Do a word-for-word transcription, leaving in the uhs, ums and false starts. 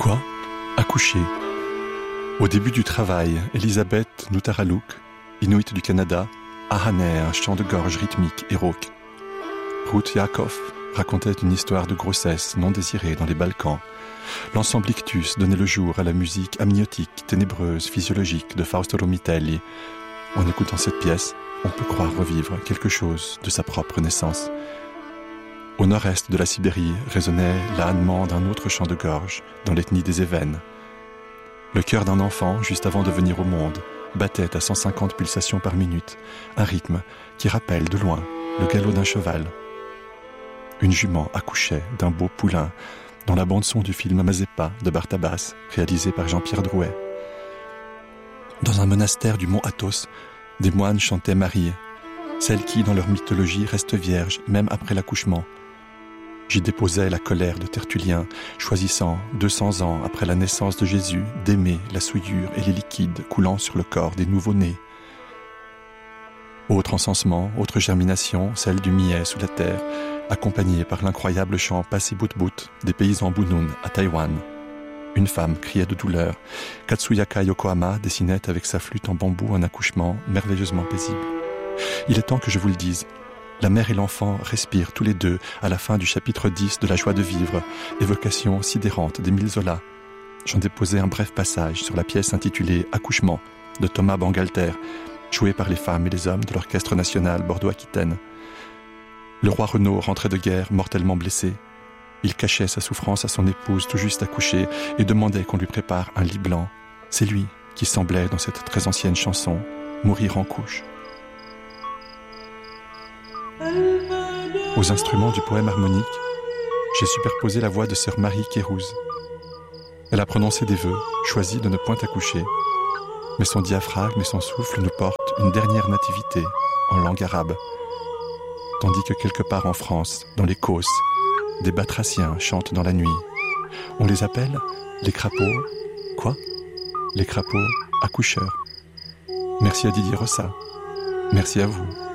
Quoi ? Accoucher. Au début du travail, Elisabeth Nutaraluk, Inuit du Canada, ahanait un chant de gorge rythmique et rauque. Ruth Yakov racontait une histoire de grossesse non désirée dans les Balkans. L'ensemble Ictus donnait le jour à la musique amniotique, ténébreuse, physiologique de Fausto Romitelli. En écoutant cette pièce, on peut croire revivre quelque chose de sa propre naissance. Au nord-est de la Sibérie résonnait l'ânement d'un autre chant de gorge, dans l'ethnie des Évènes. Le cœur d'un enfant, juste avant de venir au monde, battait à cent cinquante pulsations par minute, un rythme qui rappelle de loin le galop d'un cheval. Une jument accouchait d'un beau poulain, dans la bande-son du film Mazepa de Bartabas, réalisé par Jean-Pierre Drouet. Dans un monastère du mont Athos, des moines chantaient Marie, celle qui, dans leur mythologie, reste vierge, même après l'accouchement. J'y déposais la colère de Tertullien, choisissant, deux cents ans après la naissance de Jésus, d'aimer la souillure et les liquides coulant sur le corps des nouveau-nés. Autre encensement, autre germination, celle du millet sous la terre, accompagnée par l'incroyable chant Passy-Bout-Bout des paysans Bunun à Taïwan. Une femme criait de douleur. Katsuyaka Yokohama dessinait avec sa flûte en bambou un accouchement merveilleusement paisible. Il est temps que je vous le dise. La mère et l'enfant respirent tous les deux à la fin du chapitre dix de La joie de vivre, évocation sidérante d'Émile Zola. J'en déposais un bref passage sur la pièce intitulée Accouchement de Thomas Bangalter, jouée par les femmes et les hommes de l'Orchestre national Bordeaux-Aquitaine. Le roi Renaud rentrait de guerre mortellement blessé. Il cachait sa souffrance à son épouse tout juste accouchée et demandait qu'on lui prépare un lit blanc. C'est lui qui semblait, dans cette très ancienne chanson, mourir en couche. Aux instruments du poème harmonique, j'ai superposé la voix de sœur Marie Kérouz. Elle a prononcé des vœux, choisi de ne point accoucher, mais son diaphragme et son souffle nous portent une dernière nativité en langue arabe. Tandis que quelque part en France, dans les Causses, des batraciens chantent dans la nuit. On les appelle les crapauds. Quoi ? Les crapauds accoucheurs. Merci à Didier Rossa. Merci à vous.